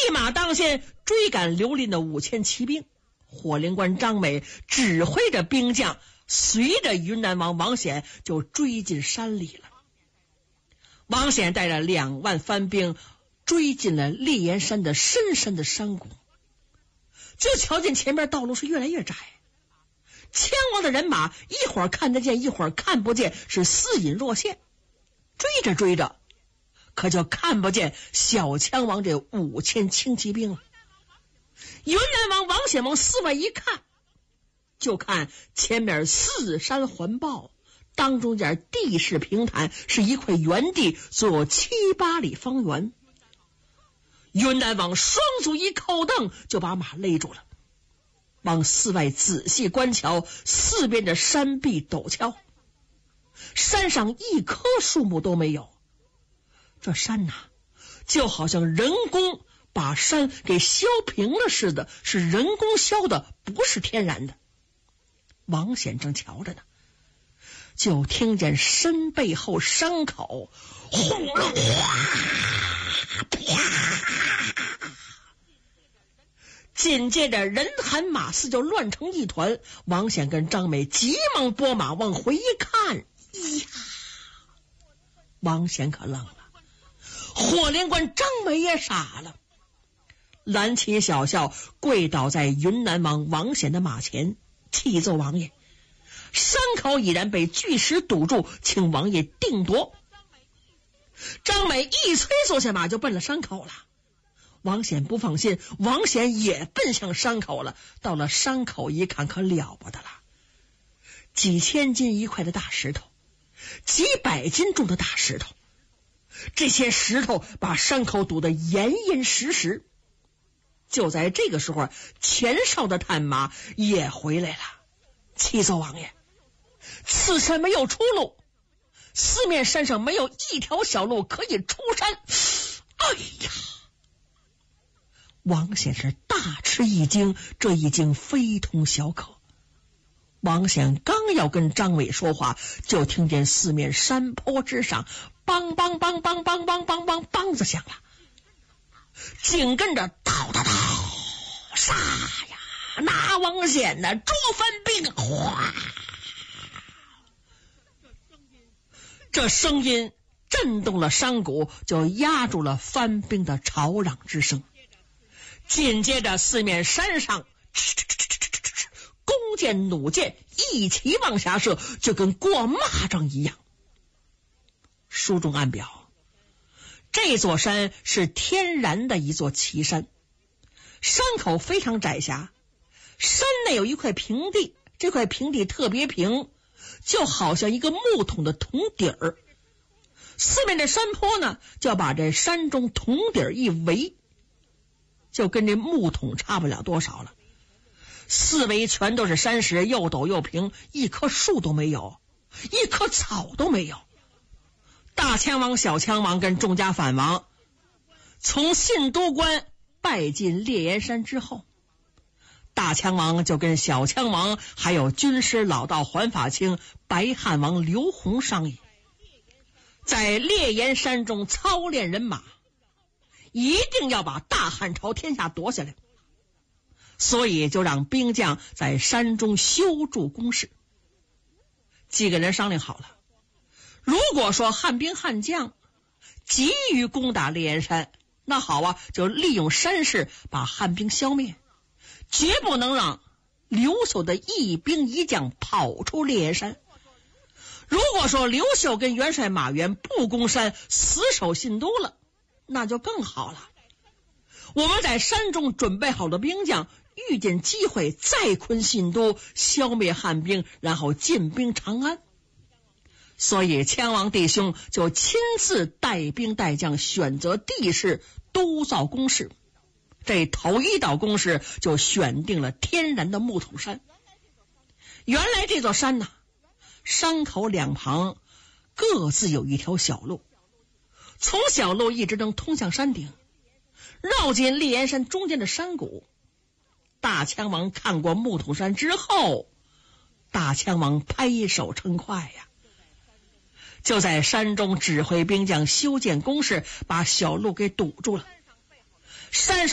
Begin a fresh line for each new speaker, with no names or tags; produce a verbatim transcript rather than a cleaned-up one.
一马当先追赶刘林的五千骑兵。火灵官张美指挥着兵将，随着云南王王显就追进山里了。王显带着两万番兵追进了烈焰山的深深的山谷，就瞧见前面道路是越来越窄，羌王的人马一会儿看得见，一会儿看不见，是似隐若现。追着追着，可就看不见小羌王这五千轻骑兵了。云南王王显往四外一看，就看前面四山环抱，当中间地势平坦，是一块原地，足有七八里方圆。云南王双足一扣蹬，就把马勒住了，往四外仔细观瞧，四边的山壁陡峭，山上一棵树木都没有。这山呐、啊，就好像人工把山给削平了似的，是人工削的，不是天然的。王显正瞧着呢，就听见山背后山口轰隆哗啪，紧接着人喊马嘶，就乱成一团。王显跟张美急忙拨马往回一看，呀，王显可愣了，火灵官张美也傻了，蓝旗小校跪倒在云南王王显的马前，启奏王爷，山口已然被巨石堵住，请王爷定夺。张美一催坐下马就奔了山口了。王显不放心，王显也奔向山口了。到了山口一看，可了不得了，几千斤一块的大石头，几百斤重的大石头，这些石头把山口堵得严严实实。就在这个时候，前哨的探马也回来了。启奏王爷，此山没有出路，四面山上没有一条小路可以出山。哎呀！王显是大吃一惊，这一惊非同小可。王显刚要跟张伟说话，就听见四面山坡之上梆梆梆梆梆梆梆梆梆子响了，紧跟着叨叨叨，杀呀！拿王显呢捉番兵，哗！这声音震动了山谷，就压住了番兵的吵嚷之声。紧接着四面山上弓箭弩箭一齐往下射，就跟过蚂蚱一样。书中暗表，这座山是天然的一座奇山，山口非常窄狭，山内有一块平地，这块平地特别平，就好像一个木桶的桶底儿。四面的山坡呢，就要把这山中桶底儿一围，就跟这木桶差不了多少了。四围全都是山石，又陡又平，一棵树都没有，一棵草都没有。大羌王、小羌王跟众家反王从信都关拜进烈焰山之后，大羌王就跟小羌王还有军师老道环法卿、白汉王刘宏商议，在烈焰山中操练人马，一定要把大汉朝天下夺下来。所以就让兵将在山中修筑工事。几个人商量好了，如果说汉兵汉将急于攻打烈焰山，那好啊，就利用山势把汉兵消灭，绝不能让刘秀的一兵一将跑出烈焰山。如果说刘秀跟元帅马援不攻山，死守信都了，那就更好了。我们在山中准备好的兵将，遇见机会再困信都，消灭汉兵，然后进兵长安。所以羌王弟兄就亲自带兵带将，选择地势，督造工事。这头一道工事就选定了天然的木桶山。原来这座山呢，山口两旁各自有一条小路，从小路一直能通向山顶，绕进烈焰山中间的山谷。大羌王看过木桶山之后，大羌王拍手称快呀，就在山中指挥兵将修建工事，把小路给堵住了。山上